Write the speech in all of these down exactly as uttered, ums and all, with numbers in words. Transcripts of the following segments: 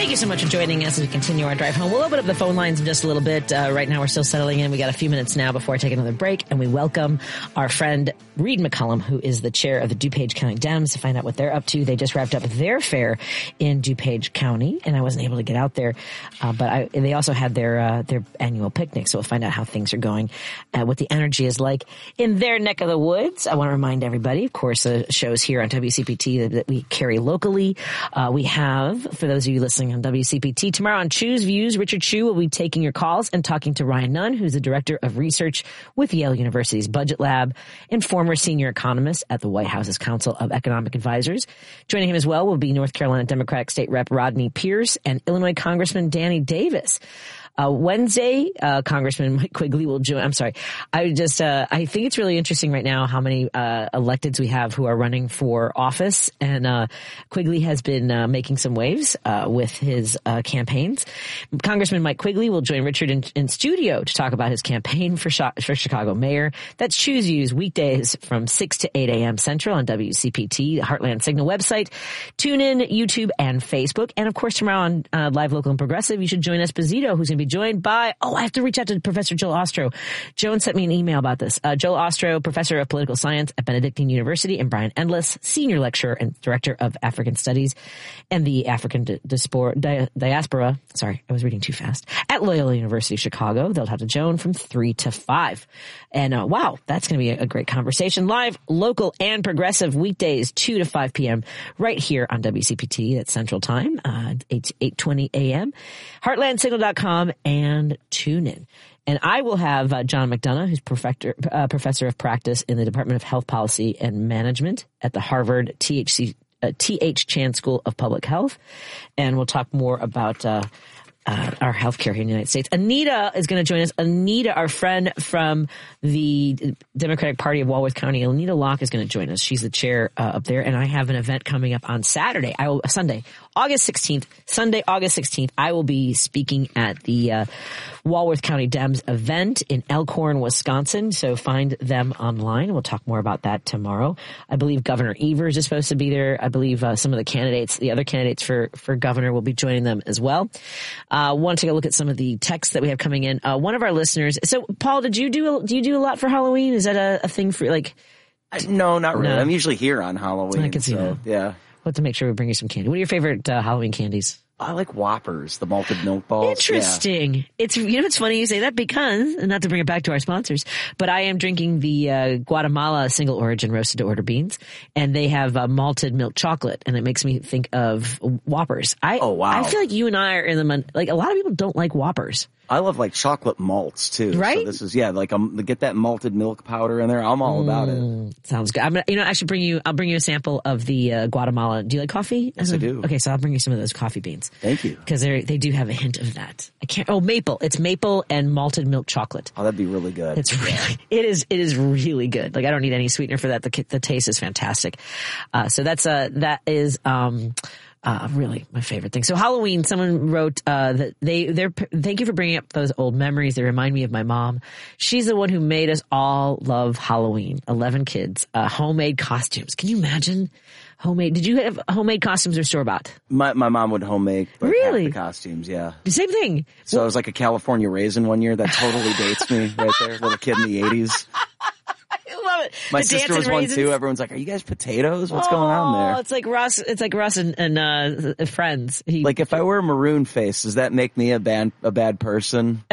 Thank you so much for joining us as we continue our drive home. We'll open up the phone lines in just a little bit. Uh, right now, we're still settling in. We got a few minutes now before I take another break, and we welcome our friend Reed McCollum, who is the chair of the DuPage County Dems, to find out what they're up to. They just wrapped up their fair in DuPage County, and I wasn't able to get out there, uh, but I, they also had their uh, their annual picnic, so we'll find out how things are going, uh, what the energy is like in their neck of the woods. I want to remind everybody, of course, the shows here on W C P T that, that we carry locally. Uh, we have, for those of you listening on W C P T, tomorrow on Choose Views, Richard Chu will be taking your calls and talking to Ryan Nunn, who's the Director of Research with Yale University's Budget Lab and former senior economist at the White House's Council of Economic Advisors. Joining him as well will be North Carolina Democratic State Rep Rodney Pierce and Illinois Congressman Danny Davis. Uh, Wednesday, uh, Congressman Mike Quigley will join. I'm sorry. I just, uh, I think it's really interesting right now how many, uh, electeds we have who are running for office. And, uh, Quigley has been, uh, making some waves, uh, with his, uh, campaigns. Congressman Mike Quigley will join Richard in, in studio to talk about his campaign for, for Chicago mayor. That's Choose Views weekdays from six to eight a.m. Central on W C P T, the Heartland Signal website, tune in, YouTube, and Facebook. And of course, tomorrow on, uh, Live Local and Progressive, you should join Esposito, who's going to be joined by, oh, I have to reach out to Professor Joel Ostro. Joan sent me an email about this. Uh, Joel Ostro, Professor of Political Science at Benedictine University, and Brian Endless, Senior Lecturer and Director of African Studies and the African di- diaspora, di- diaspora, sorry, I was reading too fast, at Loyola University Chicago. They'll talk to Joan from three to five. And uh, wow, that's going to be a, a great conversation. Live, local, and progressive weekdays, two to five p.m. right here on W C P T at Central Time, uh, eight twenty a.m. heartland signal dot com and tune in. And I will have uh, John McDonough, who's professor, uh, professor of practice in the Department of Health Policy and Management at the Harvard T H C, uh, T H Chan School of Public Health. And we'll talk more about uh, uh, our healthcare here in the United States. Anita is going to join us. Anita, our friend from the Democratic Party of Walworth County, Anita Locke, is going to join us. She's the chair uh, up there. And I have an event coming up on Saturday, I will, Sunday, August sixteenth, Sunday, August sixteenth. I will be speaking at the uh, Walworth County Dems event in Elkhorn, Wisconsin. So find them online. We'll talk more about that tomorrow. I believe Governor Evers is supposed to be there. I believe uh, some of the candidates, the other candidates for, for governor will be joining them as well. Uh, want to take a look at some of the texts that we have coming in. Uh, one of our listeners. So Paul, did you do, a, do you do a lot for Halloween? Is that a, a thing for like? No, not really. No. I'm usually here on Halloween. I can see so, that. Yeah. We'll have to make sure we bring you some candy. What are your favorite uh, Halloween candies? I like Whoppers, the malted milk balls. Interesting. Yeah. It's, you know, it's funny you say that because, and not to bring it back to our sponsors, but I am drinking the uh, Guatemala single origin roasted to order beans, and they have uh, malted milk chocolate, and it makes me think of Whoppers. I, oh, wow. I feel like you and I are in the, like, a lot of people don't like Whoppers. I love like chocolate malts too. Right? So this is, yeah, like um, get that malted milk powder in there. I'm all mm, about it. Sounds good. I'm gonna, you know, I should bring you, I'll bring you a sample of the uh, Guatemala. Do you like coffee? Yes, I do. Okay, so I'll bring you some of those coffee beans. Thank you. Because they they do have a hint of that. I can't, oh, maple. It's maple and malted milk chocolate. Oh, that'd be really good. It's really, it is, it is really good. Like I don't need any sweetener for that. The, the taste is fantastic. Uh, so that's, uh, that is, um, Uh, really my favorite thing. So Halloween, someone wrote, uh, that they, they're, thank you for bringing up those old memories. They remind me of my mom. She's the one who made us all love Halloween. eleven kids, uh, homemade costumes. Can you imagine homemade? Did you have homemade costumes or store bought? My, my mom would homemade like, really? half the costumes. Yeah. The same thing. So well, I was like a California raisin one year. That totally dates me right there. Little kid in the eighties. I love it. My the sister was raisins. one too. Everyone's like, "Are you guys potatoes? What's oh, going on there?" It's like Russ. It's like Russ and, and uh, friends. He, like if I were a maroon face, does that make me a bad a bad person?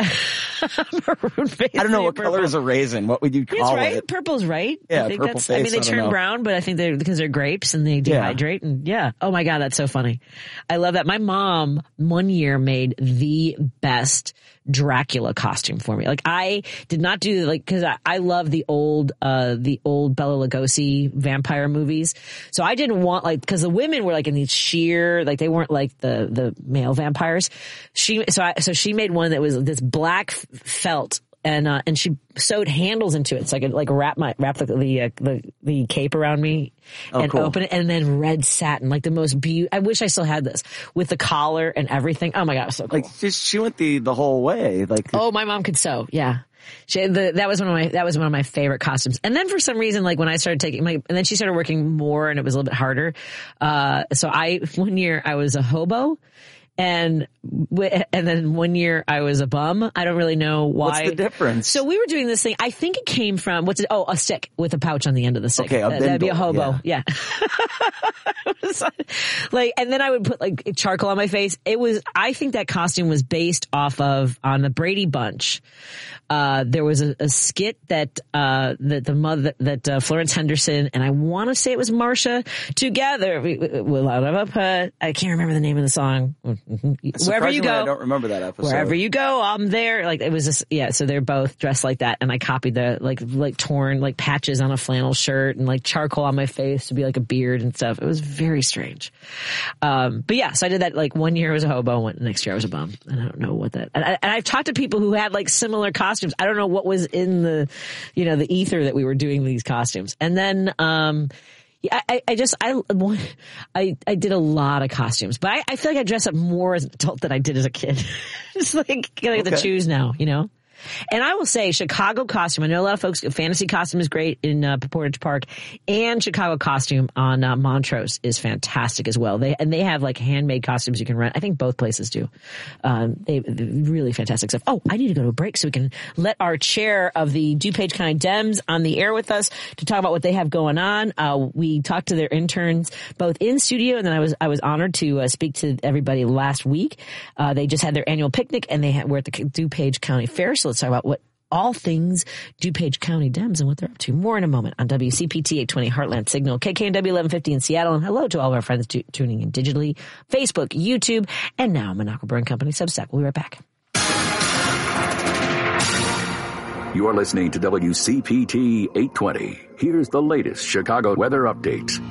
Maroon face. I don't know what purple. color is a raisin. What would you call it's right. it? Purple's right. Yeah, I think purple that's, face. I mean, they I turn know. brown, but I think they're because they're grapes and they dehydrate. Yeah. And yeah. Oh my God, that's so funny. I love that. My mom one year made the best Dracula costume for me. Like I did not do like because I, I love the old uh the old Bela Lugosi vampire movies. So I didn't want like because the women were like in these sheer like they weren't like the the male vampires. She so I so she made one that was this black felt. And, uh, and she sewed handles into it. So I could like wrap my, wrap the, the, uh, the, the cape around me oh, and cool. open it. And then red satin, like the most beautiful. I wish I still had this with the collar and everything. Oh my God, it was so cool. Like just, she went the, the whole way. Like, oh, my mom could sew. Yeah. She, the, that was one of my, that was one of my favorite costumes. And then for some reason, like when I started taking my, and then she started working more and it was a little bit harder. Uh, so I, one year I was a hobo. And w- and then one year I was a bum. I don't really know why. What's the difference? So we were doing this thing. I think it came from, what's it? Oh, a stick with a pouch on the end of the stick. Okay, a That- That'd be a bindle, hobo. Yeah. Like, and then I would put like charcoal on my face. It was, I think that costume was based off of, on the Brady Bunch. Uh, there was a, a skit that, uh, that the mother, that, uh, Florence Henderson, and I want to say it was Marsha, together, we, we, we'll out of a put, I can't remember the name of the song. Wherever you go. I don't remember that episode. Wherever you go, I'm there. Like, it was just, yeah, so they're both dressed like that, and I copied the, like, like torn, like, patches on a flannel shirt, and, like, charcoal on my face to be, like, a beard and stuff. It was very strange. Um, but yeah, so I did that, like, one year I was a hobo, one, next year I was a bum. And I don't know what that, and, I, and I've talked to people who had, like, similar costumes. I don't know what was in the, you know, the ether that we were doing these costumes. And then, um, yeah, I, I just, I, I, I did a lot of costumes, but I, I feel like I dress up more as an adult than I did as a kid. Just like, I get to choose now, you know? And I will say Chicago costume. I know a lot of folks, fantasy costume is great in uh, Portage Park, and Chicago costume on uh, Montrose is fantastic as well. They, and they have like handmade costumes you can rent. I think both places do. Um, they, they're really fantastic stuff. Oh, I need to go to a break so we can let our chair of the DuPage County Dems on the air with us to talk about what they have going on. Uh, we talked to their interns both in studio, and then I was, I was honored to uh, speak to everybody last week. Uh, they just had their annual picnic, and they had, were at the DuPage County Fair. So let's talk about what all things DuPage County Dems and what they're up to. More in a moment on W C P T eight twenty Heartland Signal, K K N W eleven fifty in Seattle, and hello to all of our friends t- tuning in digitally, Facebook, YouTube, and now Minocqua Brewing Company Substack. We'll be right back. You are listening to W C P T eight twenty. Here's the latest Chicago weather update.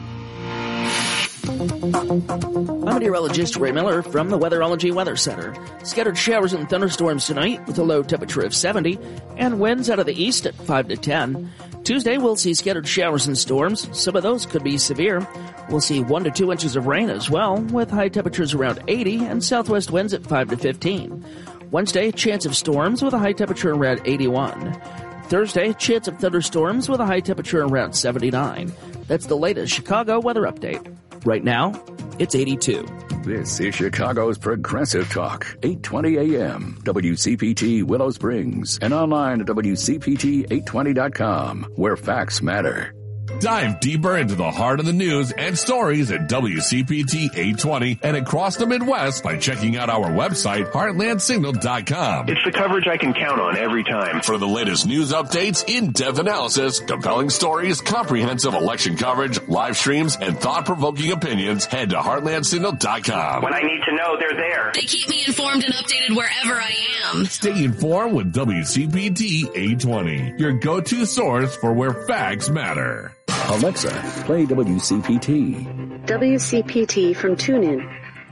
I'm meteorologist Ray Miller from the Weatherology Weather Center. Scattered showers and thunderstorms tonight with a low temperature of seventy and winds out of the east at five to ten. Tuesday we'll see scattered showers and storms. Some of those could be severe. We'll see one to two inches of rain as well, with high temperatures around eighty and southwest winds at five to fifteen. Wednesday, chance of storms with a high temperature around eighty-one. Thursday, chance of thunderstorms with a high temperature around seventy-nine. That's the latest Chicago weather update. Right now, it's eighty-two. This is Chicago's Progressive Talk, eight twenty A M, W C P T Willow Springs, and online at W C P T eight twenty dot com, where facts matter. Dive deeper into the heart of the news and stories at W C P T eight twenty and across the Midwest by checking out our website, heartland signal dot com. It's the coverage I can count on every time. For the latest news updates, in-depth analysis, compelling stories, comprehensive election coverage, live streams, and thought-provoking opinions, head to heartland signal dot com. When I need to know, they're there. They keep me informed and updated wherever I am. Stay informed with W C P T eight twenty, your go-to source for where facts matter. Alexa, play W C P T. W C P T from TuneIn.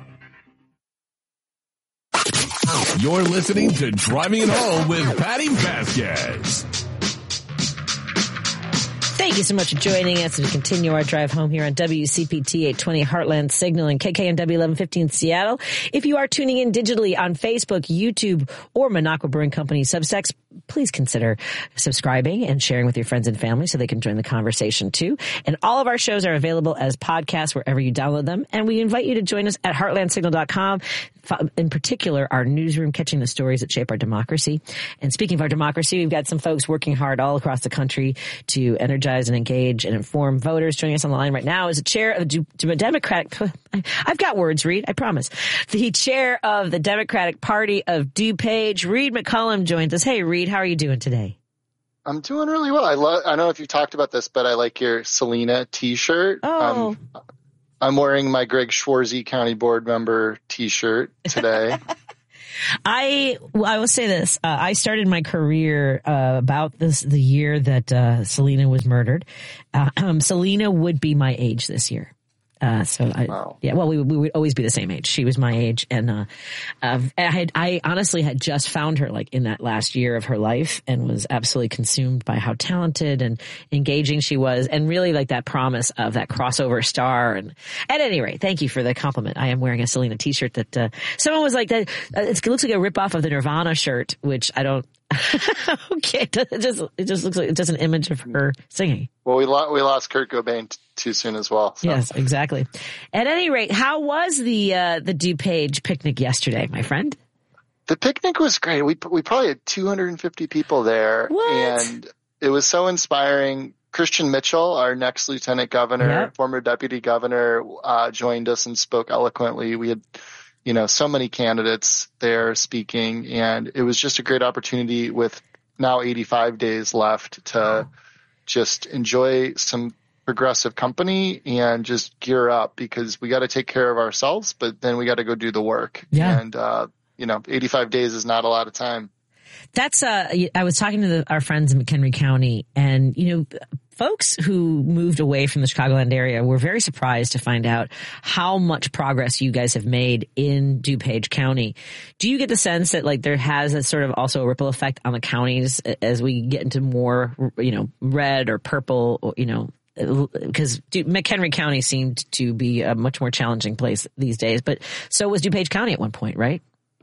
You're listening to Driving It Home with Patty Vasquez. Thank you so much for joining us as we continue our drive home here on W C P T eight twenty Heartland Signal and K K N W eleven fifty in Seattle. If you are tuning in digitally on Facebook, YouTube, or Minocqua Brewing Company Substacks, please consider subscribing and sharing with your friends and family so they can join the conversation too. And all of our shows are available as podcasts wherever you download them. And we invite you to join us at heartland signal dot com. In particular, our newsroom, catching the stories that shape our democracy. And speaking of our democracy, we've got some folks working hard all across the country to energize and engage and inform voters. Joining us on the line right now is the chair of the Democratic, I've got words, Reed, I promise. The chair of the Democratic Party of DuPage, Reed McCollum, joins us. Hey, Reed, how are you doing today? I'm doing really well. I love, I don't know if you've talked about this, but I like your Selena t-shirt. Oh. Um, I'm wearing my Greg Schwarzy County Board member t-shirt today. I I will say this. Uh, I started my career uh, about this the year that uh, Selena was murdered. Uh, um, Selena would be my age this year. Uh, so I, wow. yeah, well, we, we would always be the same age. She was my age. And, uh, uh, I had, I honestly had just found her like in that last year of her life and was absolutely consumed by how talented and engaging she was. And really like that promise of that crossover star. And at any rate, thank you for the compliment. I am wearing a Selena t-shirt that, uh, someone was like that. Uh, it looks like a ripoff of the Nirvana shirt, which I don't, okay. It just, it just looks like just an image of her singing. Well, we lost, we lost Kurt Cobain, too soon as well. So. Yes, exactly. At any rate, how was the uh, the DuPage picnic yesterday, my friend? The picnic was great. We we probably had two hundred fifty people there, what? and it was so inspiring. Christian Mitchell, our next lieutenant governor, yep. former deputy governor, uh, joined us and spoke eloquently. We had, you know, so many candidates there speaking, and it was just a great opportunity with now eighty-five days left to wow. just enjoy some progressive company and just gear up, because we got to take care of ourselves, but then we got to go do the work. Yeah. And, uh, you know, eighty-five days is not a lot of time. That's, uh, I was talking to the, our friends in McHenry County, and, you know, folks who moved away from the Chicagoland area were very surprised to find out how much progress you guys have made in DuPage County. Do you get the sense that, like, there has a sort of also a ripple effect on the counties as we get into more, you know, red or purple, or, you know, because McHenry County seemed to be a much more challenging place these days, but so was DuPage County at one point, right?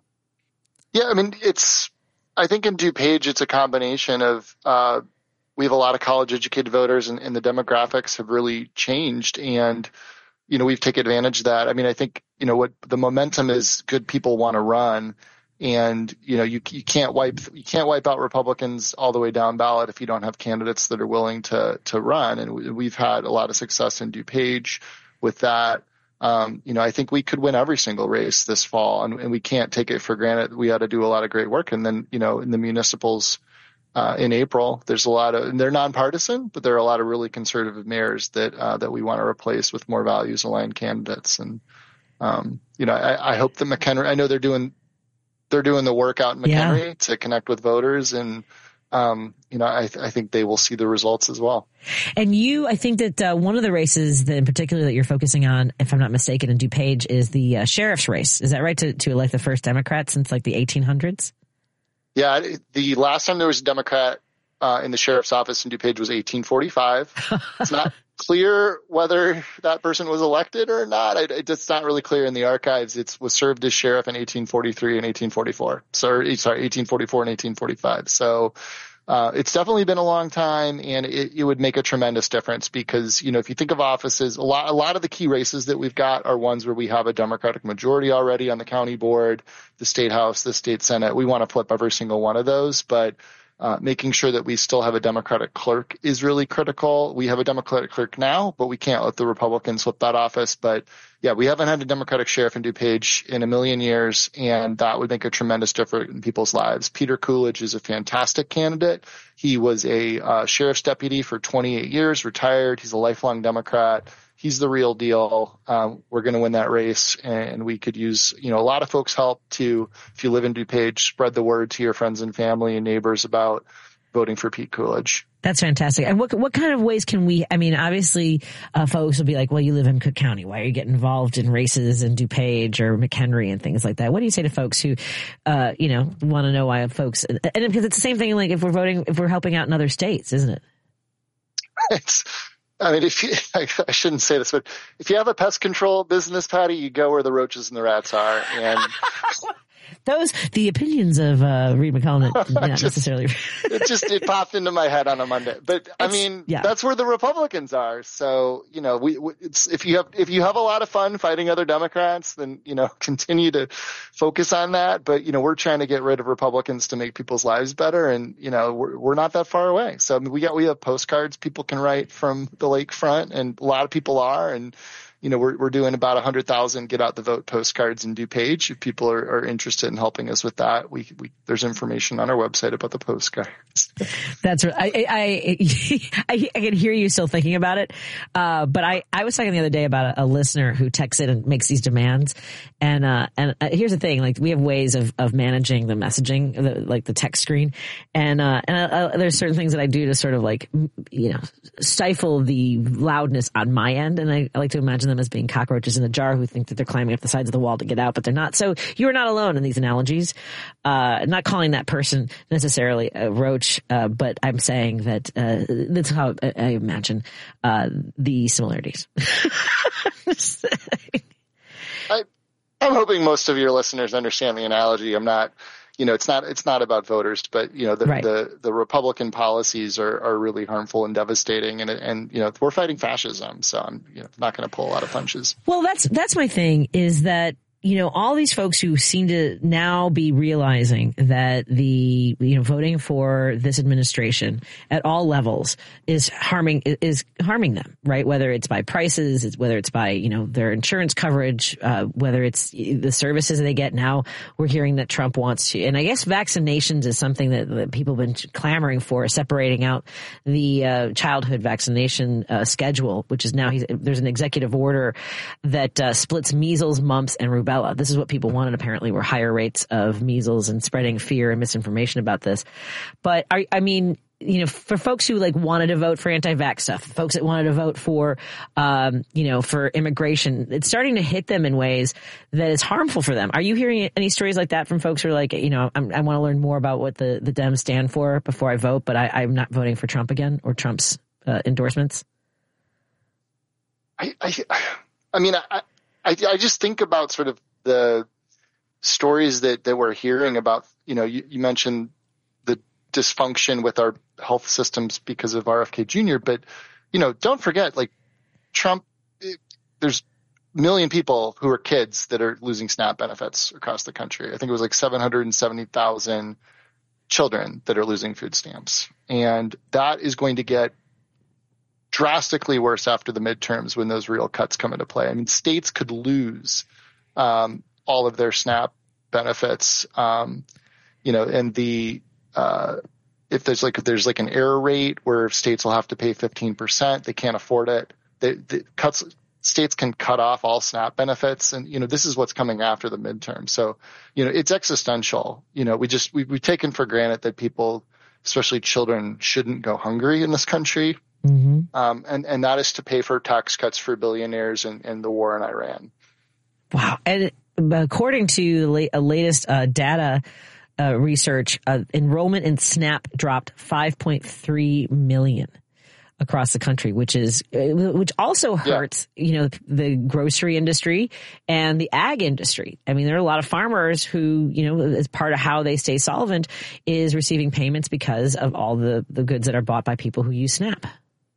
Yeah, I mean, it's, I think in DuPage, it's a combination of, uh, we have a lot of college educated voters, and, and the demographics have really changed. And, you know, we've taken advantage of that. I mean, I think, you know, what the momentum is, good people want to run, and, you know, you, you can't wipe, you can't wipe out Republicans all the way down ballot if you don't have candidates that are willing to, to run. And we, we've had a lot of success in DuPage with that. Um, you know, I think we could win every single race this fall, and, and we can't take it for granted. We got to do a lot of great work. And then, you know, in the municipals, uh, in April, there's a lot of, and they're nonpartisan, but there are a lot of really conservative mayors that, uh, that we want to replace with more values aligned candidates. And, um, you know, I, I hope that McHenry, I know they're doing, they're doing the work out in McHenry yeah. to connect with voters, and, Um, you know, I, th- I think they will see the results as well. And you, I think that uh, one of the races that in particular that you're focusing on, if I'm not mistaken, in DuPage is the uh, sheriff's race. Is that right? To, to elect the first Democrat since like the eighteen hundreds? Yeah. The last time there was a Democrat uh, in the sheriff's office in DuPage was eighteen forty-five. It's not clear whether that person was elected or not. It, it's not really clear in the archives. It was served as sheriff in eighteen forty-three and eighteen forty-four. So, sorry, eighteen forty-four and eighteen forty-five. So, uh, it's definitely been a long time, and it, it would make a tremendous difference, because, you know, if you think of offices, a lot, a lot of the key races that we've got are ones where we have a Democratic majority already on the county board, the state house, the state senate. We want to flip every single one of those, but Uh, making sure that we still have a Democratic clerk is really critical. We have a Democratic clerk now, but we can't let the Republicans flip that office. But yeah, we haven't had a Democratic sheriff in DuPage in a million years, and that would make a tremendous difference in people's lives. Peter Coolidge is a fantastic candidate. He was a uh, sheriff's deputy for twenty-eight years, retired. He's a lifelong Democrat. He's the real deal. Um, we're going to win that race, and we could use, you know, a lot of folks' help to, if you live in DuPage, spread the word to your friends and family and neighbors about voting for Pete Coolidge. That's fantastic. And what what kind of ways can we, I mean, obviously, uh, folks will be like, well, you live in Cook County. Why are you getting involved in races in DuPage or McHenry and things like that? What do you say to folks who, uh, you know, want to know why folks, and because it's the same thing, like if we're voting, if we're helping out in other states, isn't it? It's, I mean, if you, I, I shouldn't say this, but if you have a pest control business, Patty, you go where the roaches and the rats are. And those, the opinions of uh, Reed McCollum, not just, necessarily. it just, it popped into my head on a Monday. But I mean, yeah. That's where the Republicans are. So, you know, we, we it's, if you have, if you have a lot of fun fighting other Democrats, then, you know, continue to focus on that. But, you know, we're trying to get rid of Republicans to make people's lives better. And, you know, we're, we're not that far away. So I mean, we got, we have postcards people can write from the lakefront, and a lot of people are. And, you know, we're, we're doing about a hundred thousand get out the vote postcards in DuPage. If people are, are interested in helping us with that, we, we, there's information on our website about the postcards. That's right. I, I, I, I can hear you still thinking about it. Uh, but I, I was talking the other day about a, a listener who texts in and makes these demands. And, uh, and uh, here's the thing, like we have ways of, of managing the messaging, the, like the text screen. And, uh, and uh, there's certain things that I do to sort of like, you know, stifle the loudness on my end. And I, I like to imagine them as being cockroaches in a jar who think that they're climbing up the sides of the wall to get out, but they're not. So you are not alone in these analogies. Uh, not calling that person necessarily a roach, uh, but I'm saying that, uh, that's how I, I imagine, uh, the similarities. I, I'm hoping most of your listeners understand the analogy. I'm not you know, it's not it's not about voters, but you know, the right. the, the Republican policies are, are really harmful and devastating, and and you know, we're fighting fascism, so I'm you know, not going to pull a lot of punches. Well, that's that's my thing is that. You know, all these folks who seem to now be realizing that the, you know, voting for this administration at all levels is harming, is harming them, right? Whether it's by prices, whether it's by, you know, their insurance coverage, uh, whether it's the services they get. Now we're hearing that Trump wants to, and I guess vaccinations is something that, that people have been clamoring for, separating out the uh, childhood vaccination uh, schedule, which is now, he's, there's an executive order that uh, splits measles, mumps, and rubella. This is what people wanted, apparently, were higher rates of measles and spreading fear and misinformation about this. But I, I mean, you know, for folks who like wanted to vote for anti-vax stuff, folks that wanted to vote for, um, you know, for immigration, it's starting to hit them in ways that is harmful for them. Are you hearing any stories like that from folks who are like, you know, I'm, I want to learn more about what the, the Dems stand for before I vote, but I, I'm not voting for Trump again or Trump's uh, endorsements? I, I, I mean, I, I, I just think about sort of the stories that, that we're hearing about, you know, you, you mentioned the dysfunction with our health systems because of R F K Junior, but, you know, don't forget, like Trump, it, there's a million people who are kids that are losing SNAP benefits across the country. I think it was like seven hundred seventy thousand children that are losing food stamps. And that is going to get drastically worse after the midterms when those real cuts come into play. I mean, states could lose um, all of their SNAP benefits, um, you know, and the, uh, if there's like, if there's like an error rate where states will have to pay fifteen percent, they can't afford it. They, the cuts, states can cut off all SNAP benefits. And, you know, this is what's coming after the midterm. So, you know, it's existential. You know, we just, we, we've taken for granted that people, especially children, shouldn't go hungry in this country. Mm-hmm. Um, and, and that is to pay for tax cuts for billionaires and, and the war in Iran. Wow. And according to the la- latest uh, data uh, research, uh, enrollment in SNAP dropped five point three million across the country, which is which also hurts, yeah. you know, the grocery industry and the ag industry. I mean, there are a lot of farmers who, you know, as part of how they stay solvent is receiving payments because of all the, the goods that are bought by people who use SNAP.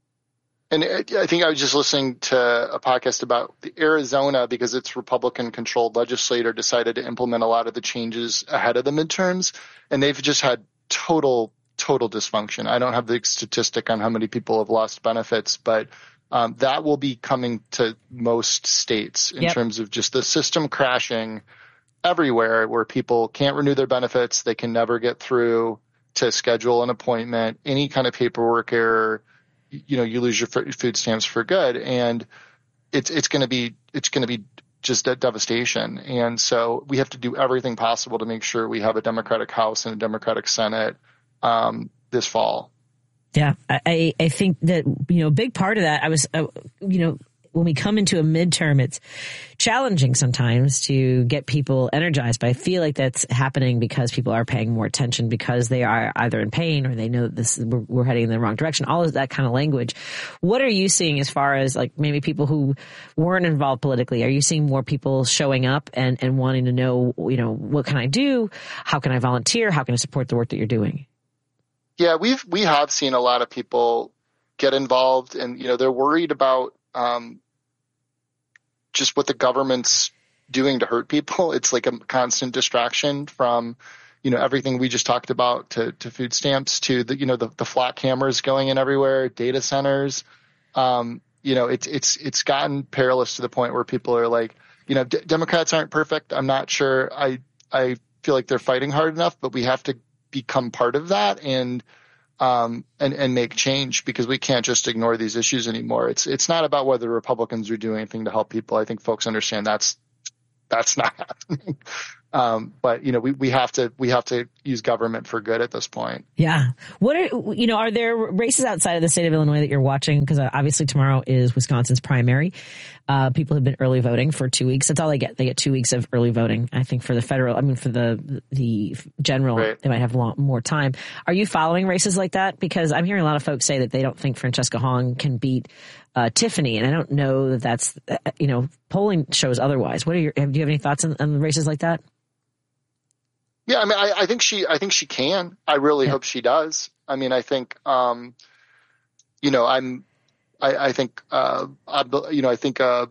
And I think I was just listening to a podcast about the Arizona, because its Republican-controlled legislature decided to implement a lot of the changes ahead of the midterms, and they've just had total, total dysfunction. I don't have the statistic on how many people have lost benefits, but um, that will be coming to most states in yep. terms of just the system crashing everywhere, where people can't renew their benefits, they can never get through to schedule an appointment, any kind of paperwork error. You know, you lose your food stamps for good, and it's it's going to be it's going to be just a devastation. And so we have to do everything possible to make sure we have a Democratic House and a Democratic Senate um, this fall. Yeah, I I think that, you know, a big part of that, I was, uh, you know, when we come into a midterm, it's challenging sometimes to get people energized, but I feel like that's happening because people are paying more attention, because they are either in pain or they know that this we're, we're heading in the wrong direction. All of that kind of language. What are you seeing as far as like maybe people who weren't involved politically? Are you seeing more people showing up and, and wanting to know, you know, what can I do? How can I volunteer? How can I support the work that you're doing? Yeah, we've we have seen a lot of people get involved, and you know, they're worried about um, just what the government's doing to hurt people. It's like a constant distraction from, you know, everything we just talked about to, to food stamps, to the, you know, the, the flat cameras going in everywhere, data centers. Um, you know, it's, it's, it's gotten perilous to the point where people are like, you know, D- Democrats aren't perfect. I'm not sure. I, I feel like they're fighting hard enough, but we have to become part of that and, um, and, and make change, because we can't just ignore these issues anymore. It's, it's not about whether Republicans are doing anything to help people. I think folks understand that's, that's not happening. Um, but you know, we, we have to, we have to use government for good at this point. Yeah. What are, you know, are there races outside of the state of Illinois that you're watching? Because uh, obviously tomorrow is Wisconsin's primary. Uh, people have been early voting for two weeks. That's all they get. They get two weeks of early voting. I think for the federal, I mean, for the, the general, right. They might have a lot more time. Are you following races like that? Because I'm hearing a lot of folks say that they don't think Francesca Hong can beat Uh, Tiffany, and I don't know that that's, uh, you know, polling shows otherwise. What are your, do you have any thoughts on, on races like that? Yeah, I mean, I, I think she, I think she can. I really yeah. hope she does. I mean, I think, um, you know, I'm, I, I think, uh, I, you know, I think, uh,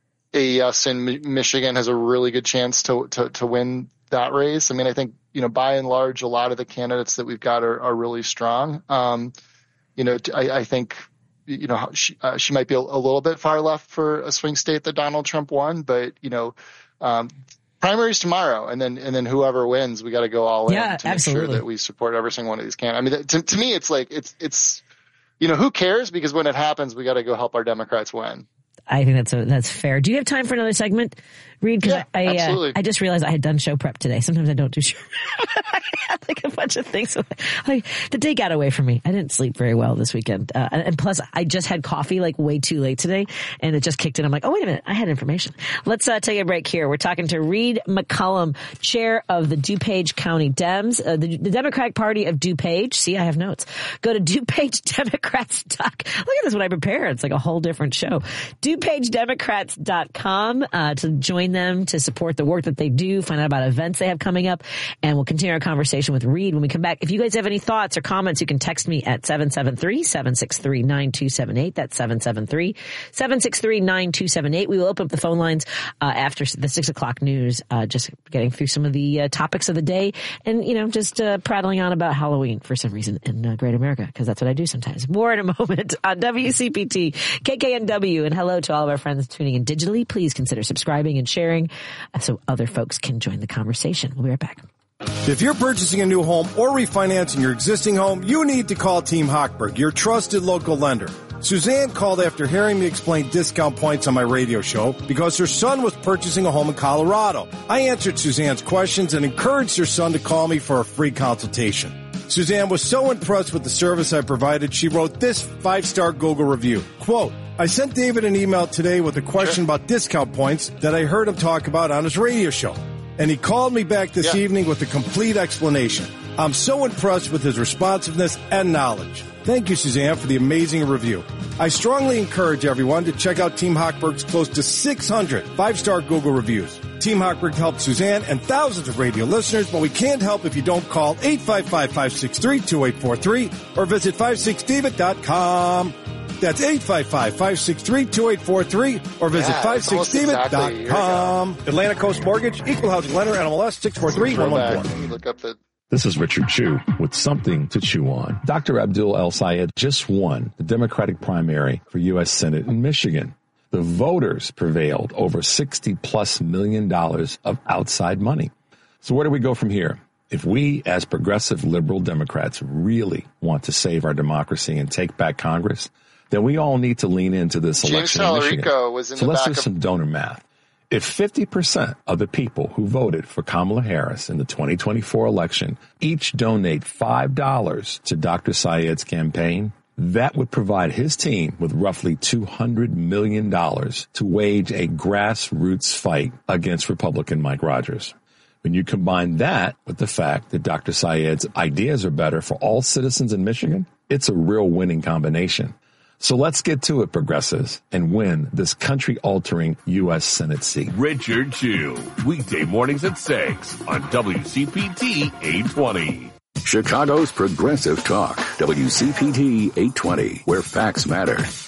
A E S in M- Michigan has a really good chance to, to, to win that race. I mean, I think, you know, by and large, a lot of the candidates that we've got are, are really strong. Um, you know, I, I think, you know, she, uh, she might be a, a little bit far left for a swing state that Donald Trump won, but, you know, um, primaries tomorrow, and then and then whoever wins, we got to go all yeah, in to absolutely. make sure that we support every single one of these candidates. I mean, to, to me, it's like it's it's you know, who cares? Because when it happens, we got to go help our Democrats win. I think that's a, that's fair. Do you have time for another segment, Reed? Because yeah, I I, absolutely. Uh, I just realized I had done show prep today. Sometimes I don't do show prep. I had like a bunch of things. Like, the day got away from me. I didn't sleep very well this weekend. Uh, and, and plus, I just had coffee like way too late today, and it just kicked in. I'm like, oh, wait a minute. I had information. Let's uh, take a break here. We're talking to Reed McCollum, chair of the DuPage County Dems, uh, the, the Democratic Party of DuPage. See, I have notes. Go to DuPage Democrats. Look at this when I prepare. It's like a whole different show. DuPage Democrats dot com uh, to join them, to support the work that they do, find out about events they have coming up, and we'll continue our conversation with Reed when we come back. If you guys have any thoughts or comments, you can text me at seven seven three, seven six three, nine two seven eight. That's seven seven three, seven six three, nine two seven eight. We will open up the phone lines uh, after the six o'clock news, uh, just getting through some of the uh, topics of the day, and, you know, just uh, prattling on about Halloween for some reason in uh, Great America, because that's what I do sometimes. More in a moment on W C P T, K K N W, and hello to all of our friends tuning in digitally. Please consider subscribing and sharing so other folks can join the conversation. We'll be right back. If you're purchasing a new home or refinancing your existing home, you need to call Team Hochberg, your trusted local lender. Suzanne called after hearing me explain discount points on my radio show because her son was purchasing a home in Colorado. I answered Suzanne's questions and encouraged her son to call me for a free consultation. Suzanne was so impressed with the service I provided, she wrote this five-star Google review. Quote, I sent David an email today with a question about discount points that I heard him talk about on his radio show. And he called me back this yeah. evening with a complete explanation. I'm so impressed with his responsiveness and knowledge. Thank you, Suzanne, for the amazing review. I strongly encourage everyone to check out Team Hochberg's close to six hundred five-star Google reviews. Team Hochberg helped Suzanne and thousands of radio listeners, but we can't help if you don't call eight five five, five six three, two eight four three or visit five six david dot com. That's eight five five, five six three, two eight four three or visit yeah, five six david dot com. Exactly Atlantic Coast Mortgage, Equal Housing Lender, N M L S six four three, one one four. Look up the This is Richard Chew with something to chew on. Doctor Abdul El-Sayed just won the Democratic primary for U S Senate in Michigan. The voters prevailed over sixty plus million dollars of outside money. So where do we go from here? If we, as progressive liberal Democrats, really want to save our democracy and take back Congress, then we all need to lean into this James election in Michigan. Was in so the let's back do of- some donor math. If fifty percent of the people who voted for Kamala Harris in the twenty twenty-four election each donate five dollars to Doctor Sayed's campaign, that would provide his team with roughly two hundred million dollars to wage a grassroots fight against Republican Mike Rogers. When you combine that with the fact that Doctor Sayed's ideas are better for all citizens in Michigan, it's a real winning combination. So let's get to it, progressives, and win this country-altering U S Senate seat. Richard Chew, weekday mornings at six on W C P T eight twenty. Chicago's Progressive Talk, W C P T eight twenty, where facts matter. Here's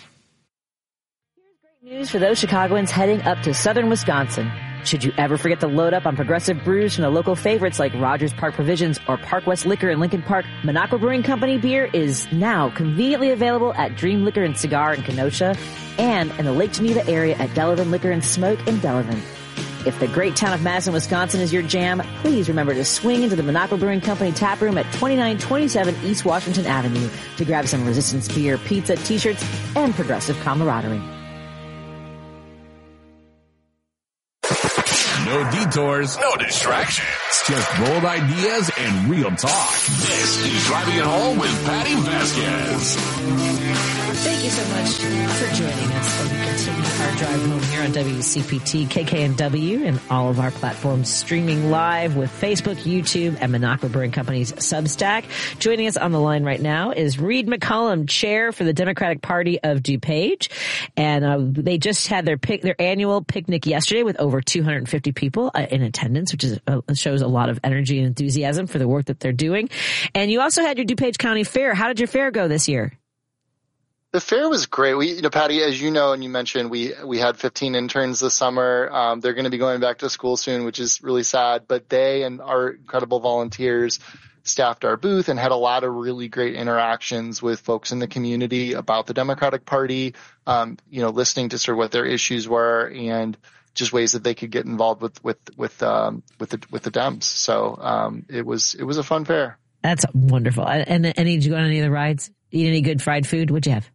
great news for those Chicagoans heading up to southern Wisconsin. Should you ever forget to load up on Progressive brews from the local favorites like Rogers Park Provisions or Park West Liquor in Lincoln Park, Minocqua Brewing Company beer is now conveniently available at Dream Liquor and Cigar in Kenosha and in the Lake Geneva area at Delavan Liquor and Smoke in Delavan. If the great town of Madison, Wisconsin is your jam, please remember to swing into the Minocqua Brewing Company tap room at twenty-nine twenty-seven East Washington Avenue to grab some Resistance beer, pizza, t-shirts, and progressive camaraderie. No detours, no distractions, just bold ideas and real talk. This is Driving It Home with Patty Vasquez. Thank you so much for joining us as we continue our drive home here on W C P T, K K N W, and all of our platforms streaming live with Facebook, YouTube, and Minocqua Brewing Company's Substack. Joining us on the line right now is Reed McCollum, chair for the Democratic Party of DuPage. And uh, they just had their pic- their annual picnic yesterday with over two hundred fifty people uh, in attendance, which is uh, shows a lot of energy and enthusiasm for the work that they're doing. And you also had your DuPage County Fair. How did your fair go this year? The fair was great. We, you know, Patty, as you know, and you mentioned, we, we had fifteen interns this summer. Um, they're going to be going back to school soon, which is really sad, but they and our incredible volunteers staffed our booth and had a lot of really great interactions with folks in the community about the Democratic Party, um, you know, listening to sort of what their issues were and just ways that they could get involved with, with, with, um, with the, with the Dems. So, um, it was, it was a fun fair. That's wonderful. And, and did you go on any of the rides? Eat any good fried food? What'd you have?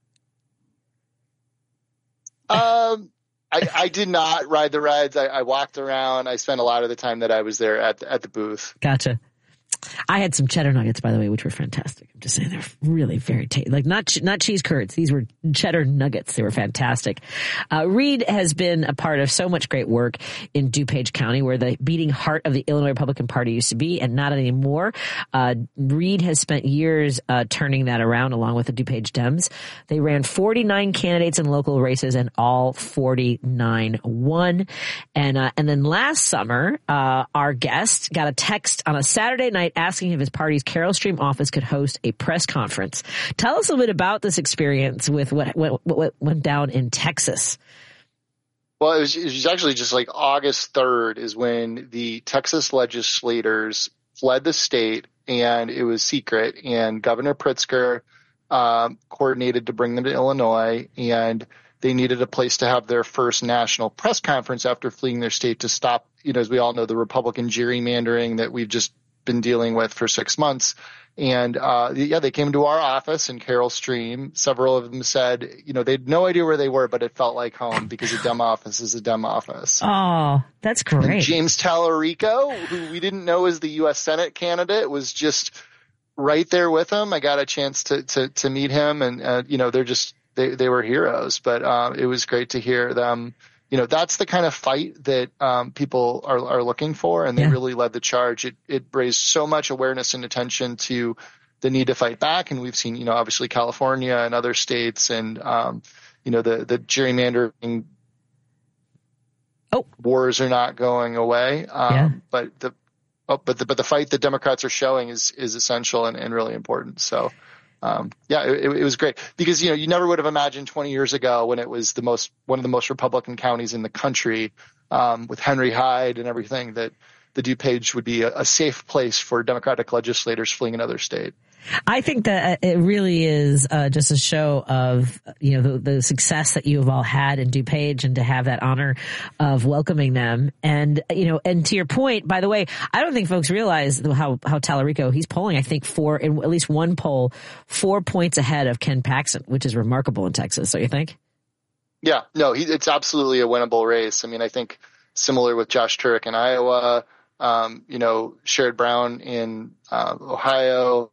Um, I, I did not ride the rides. I, I walked around. I spent a lot of the time that I was there at at the booth. Gotcha. I had some cheddar nuggets, by the way, which were fantastic. I'm just saying they're really very tasty. Like not not cheese curds. These were cheddar nuggets. They were fantastic. Uh, Reed has been a part of so much great work in DuPage County, where the beating heart of the Illinois Republican Party used to be, and not anymore. Uh, Reed has spent years uh, turning that around, along with the DuPage Dems. They ran forty-nine candidates in local races, and all forty-nine won. And uh, and then last summer, uh, our guest got a text on a Saturday night asking if his party's Carol Stream office could host a press conference. Tell us a little bit about this experience with what, what, what went down in Texas. Well, it was, it was actually just like August third is when the Texas legislators fled the state, and it was secret, and Governor Pritzker um, coordinated to bring them to Illinois, and they needed a place to have their first national press conference after fleeing their state to stop, you know, as we all know, the Republican gerrymandering that we've just been dealing with for six months. And, uh, yeah, they came to our office in Carol Stream. Several of them said, you know, they had no idea where they were, but it felt like home because a Dem office is a Dem office. Oh, that's great. And James Tallarico, who we didn't know was the U S Senate candidate, was just right there with them. I got a chance to, to, to meet him, and, uh, you know, they're just, they, they were heroes, but, um, it was great to hear them. You know, that's the kind of fight that um, people are, are looking for, and they yeah. really led the charge. It, it raised so much awareness and attention to the need to fight back, and we've seen, you know, obviously California and other states, and um, you know, the the gerrymandering oh. wars are not going away. Um, yeah. But the oh, but the but the fight that Democrats are showing is is essential and, and really important. So. Um, yeah, it, it was great because, you know, you never would have imagined twenty years ago when it was the most, one of the most Republican counties in the country, um, with Henry Hyde and everything, that the DuPage would be a, a safe place for Democratic legislators fleeing another state. I think that it really is uh, just a show of, you know, the, the success that you have all had in DuPage, and to have that honor of welcoming them. And, you know, and to your point, by the way, I don't think folks realize how, how Tallarico, he's polling, I think, four, in at least one poll, four points ahead of Ken Paxton, which is remarkable in Texas. So you think? Yeah, no, he, it's absolutely a winnable race. I mean, I think similar with Josh Turek in Iowa, um, you know, Sherrod Brown in uh, Ohio.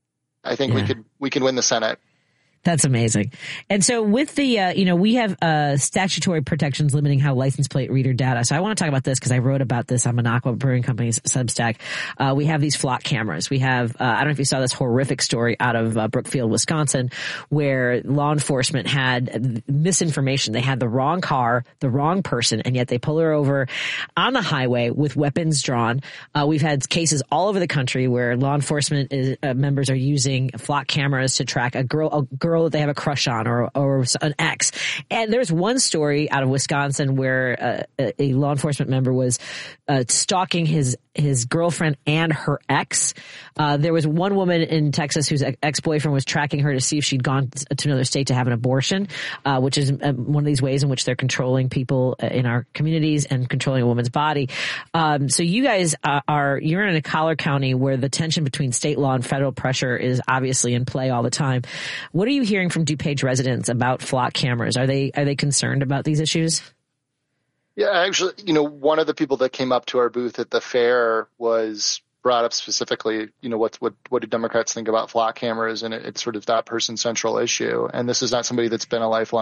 I think yeah. we could we can win the Senate. That's amazing. And so with the, uh, you know, we have uh, statutory protections limiting how license plate reader data. So I want to talk about this because I wrote about this on Minocqua Brewing Company's Substack. Uh, we have these flock cameras. We have, uh, I don't know if you saw this horrific story out of uh, Brookfield, Wisconsin, where law enforcement had misinformation. They had the wrong car, the wrong person, and yet they pull her over on the highway with weapons drawn. Uh, we've had cases all over the country where law enforcement is, uh, members are using flock cameras to track a girl, a girl girl that they have a crush on, or or an ex. And there's one story out of Wisconsin where uh, a law enforcement member was uh, stalking his his girlfriend and her ex. Uh, there was one woman in Texas whose ex-boyfriend was tracking her to see if she'd gone to another state to have an abortion, uh, which is one of these ways in which they're controlling people in our communities and controlling a woman's body. Um, so you guys are, you're in a collar county where the tension between state law and federal pressure is obviously in play all the time. What are you hearing from DuPage residents about flock cameras? Are they, are they concerned about these issues? Yeah, actually, you know, one of the people that came up to our booth at the fair was brought up specifically, you know, what what what do Democrats think about flock cameras, and it, it's sort of that person's central issue. And this is not somebody that's been a lifelong